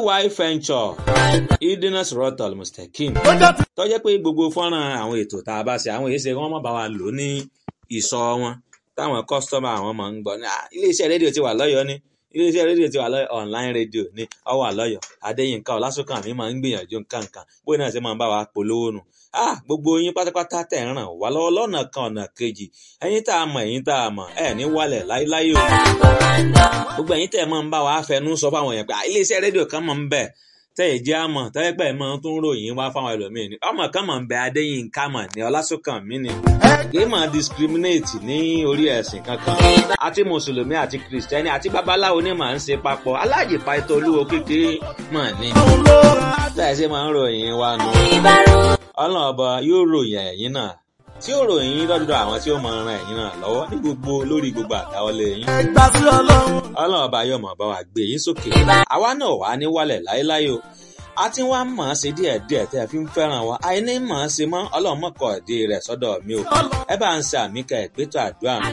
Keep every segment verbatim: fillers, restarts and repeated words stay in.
ay venture idina sirotol mustaqim tó jẹ́ pé gbogbo fọ́nrán àwọn ètò tá a bá ṣe àwọn èsè wọn má bá wa lò ní ìsọ wọn táwọn kọ́sítọ́mà àwọn máa ń gbọ́ ní iléeṣẹ́ rédíò ti wà lọ́yọ̀ọ́ ní iléeṣẹ́ rédíò ti wà lọ́yọ̀ online rédíò ní ó wà lọ́yọ̀ọ́ Adéyínká Ọlásùnkànmí máa ń gbìyànjú nǹkankan bóyá náà ṣe máa ń bá wa polówó nù ah gbogbo yín pátápátá tẹ̀ ń ràn wá lọ́wọ́ lọ́nà kan ọ̀nà kejì ẹ̀yin tá a mọ̀ ẹ̀yin tá a mọ̀ ẹ̀ ní wálẹ̀ láíláí o gbogbo ẹ̀yin tẹ̀ máa ń bá wa fẹnu sọ fáwọn èèyàn pé iléeṣẹ́ rédíò kan máa ń bẹ tẹ́ ẹ̀ jẹ́ àmọ̀ tẹ́lẹ̀ pẹ́ máa tún ròyìn wá fáwọn ẹlòmíín ni ọmọ kan máa ń bẹ Adéyínká mọ̀ ní Ọlásùnkànmí ni kì í máa discriminate ní orí ẹ̀sìn kankan àti mùsùlùmí àti kìrìsìtẹ́nì àti babaláwo ni màá ń ṣe papọ̀ Aláàjì Pàìtọ́ Olúwo kékeré mọ̀ ní tẹ́ ẹ̀ ṣe máa ń ròyìn wa nù Ọlọ́run ọba yóò ròyìn ẹ̀yin náà tí ó ròyìn yín lọ́dọ̀ àwọn tí ó máa ran ẹ̀yin náà lọ́wọ́ ní gbogbo lórí gbogbo àdáwọlé yín Ọlọ́run ọba yóò máa bá wa gbé yín sókè àwa náà wà ní wálẹ̀ láéláé o a ti wá mọ̀ ọ́n ṣe díẹ̀díẹ̀ tẹ́ ẹ fi ń fẹ́ràn wa àìní mọ̀ ọ́n ṣe mọ́ Ọlọ́run mọ̀kọ́ ìdí rẹ̀ sọ́dọ̀ mi o ẹ bá ń ṣe àmì ká ẹ̀ pétọ́ àdúrà mi.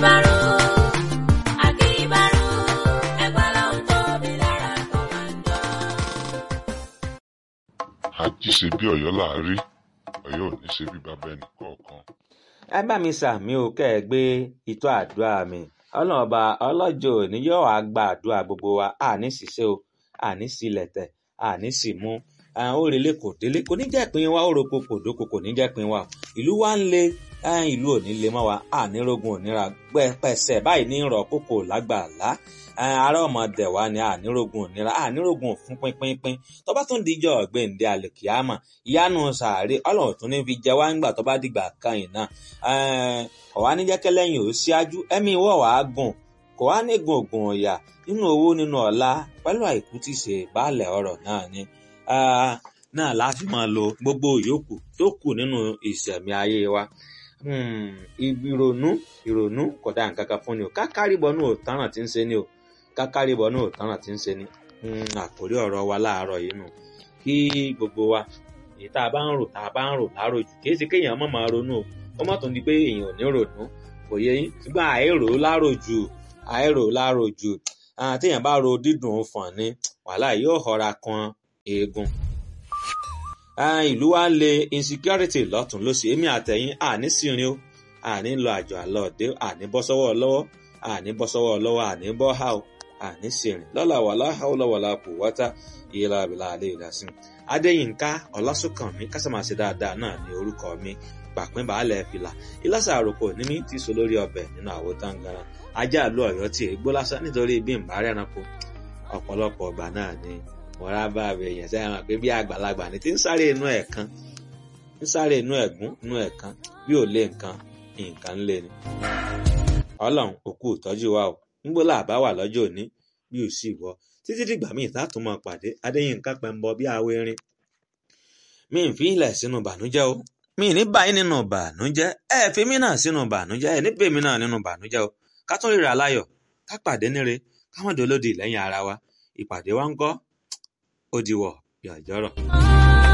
àjí ṣe bí Ọ̀yọ́ là á rí Ọ̀yọ́ ò ní ṣe bí bàbá ẹnì kọ̀ọ̀kan. ẹ bá mi ṣàmì o kẹ́ ẹ gbé ìtọ́ àdúrà mi Ọlọ́run ọba ọlọ́jọ́ òní yóò wá gba àdúrà gbogbo wa àní ṣiṣẹ́ o àní sílẹ̀ tẹ̀ àní sì mú ó relé kò délé kò ní jẹ́ pín wa ó roko kò dóko kò ní jẹ́ pín wa ìlú wa ń le ìlú ò ní le mọ́ wa ànírógun òníra pẹ̀sẹ̀ báyìí ní ìrọ̀ kókò lágbàlá ará ọmọdé wa ni ànírógun òníra ànírógun òfún pínpínpín tó bá tún díjọ́ ọ̀gbẹ́ǹde àlèkìámà ìyanu sàárè Ọlọ́run tún ní fi jẹ wá ńgbà tó bá dìgbà kan yìí náà ọ̀wá níjẹ́kẹ́ lẹ́yìn ò síájú ẹ̀mí ìwọ̀ wàá gùn kò wá ní gùngùn ọ̀yà nínú owó nínú ọlá pẹ̀lú àìkú tí ṣe baálẹ̀ ọrọ̀ náà ni náà láti máa lo gbogbo ìyókù tó kù nínú ìṣẹ̀mí ayé wa ìrònú ìrònú kò dá nǹkan kan fún ni o kákàríbọnú òtáràn tí ń ṣe ni o kákàríbọnú òtáràn tí ń ṣe ni àkórí ọ̀rọ̀ wa láàárọ̀ yìí nù kí gbogbo wa èyí tá a bá ń rò tá a bá ń rò láròjù kì í ṣe kéèyàn má máa ronú o ó má tún di pé èèyàn ò ní ronú kò yẹ yín ṣùgbọ́n àìrò láròjù àìrò láròjù téèyàn bá ro dídùn fọ̀n ni wàhálà yóò họra kan eegun. ìlú wa ń le insecurity lọ́tún lósì èmi àtẹ̀yìn àní sírin o àní lọ àjọ àlọ́ òde àní bọ́ sọ́wọ́ lọ́wọ́ àní bọ́ sọ́wọ́ lọ́wọ́ àní bọ́ há o àní sírin lọ́la wàlá haúlá wàlá quwwata illa billahi àlẹ́ ìdásìn. Adéyínká Ọlásùnkànmí kásàmásì dáadáa náà ní orúkọ mi pàpín bàálẹ̀ fìlà ìlàsà àròkọ ní mi ti so lórí ọbẹ̀ nínú àwo táǹgàrà ajá ìlú Ọ̀yọ́ tí ègbó lásán nítorí bí n bá rẹranko ọ̀pọ̀lọpọ̀ ọgbà náà ni wọ́n bá bẹ èèyàn sẹ́yìn hàn pé bí àgbàlagbà ni tí ń sáré inú ẹ̀ kan ń sáré inú ẹ̀gún inú ẹ̀ kan bí ò lé nǹkan nǹkan ń lé ni. Ọlọ́run òkú ìtọ́jú wa o ń gbọ́ làbá wà lọ́jọ́ òní bí ò sì wọ́ títí dìgbà míì tátùn máa pàdé Adéyínká Pẹ́ńbọ bí àwọ̀ erin mi ń fi ilẹ̀ sínú bànújẹ́ o mi ní báyìí nínú bànújẹ́ ẹ fi mí náà sínú bànújẹ́ ẹ níbẹ̀ mí náà nínú bànújẹ́ o ká tún ríra láyọ̀ ká pàdé níre ká mọ̀ dolódì lẹ́yìn ara wa ìpàdé wa ń kọ́ ó diwọ̀ yàjọ́rọ̀.